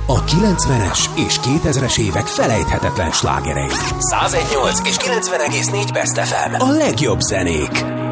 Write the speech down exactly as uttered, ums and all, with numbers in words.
A kilencvenes és kétezres évek felejthetetlen slágerei. száz egy nyolc és kilencven egész négy Best ef em. A legjobb zenék.